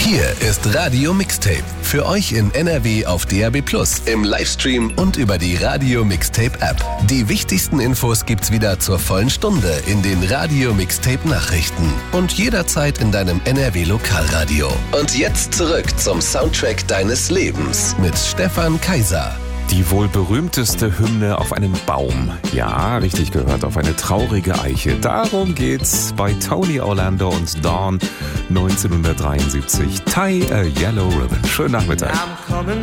Hier ist Radio Mixtape. Für euch in NRW auf DAB+, im Livestream und über die Radio Mixtape App. Die wichtigsten Infos gibt's wieder zur vollen Stunde in den Radio Mixtape Nachrichten und jederzeit in deinem NRW Lokalradio. Und jetzt zurück zum Soundtrack deines Lebens mit Stefan Kaiser. Die wohl berühmteste Hymne auf einen Baum. Ja, richtig gehört, auf eine traurige Eiche. Darum geht's bei Tony Orlando und Dawn 1973. Tie a Yellow Ribbon. Schönen Nachmittag. I'm coming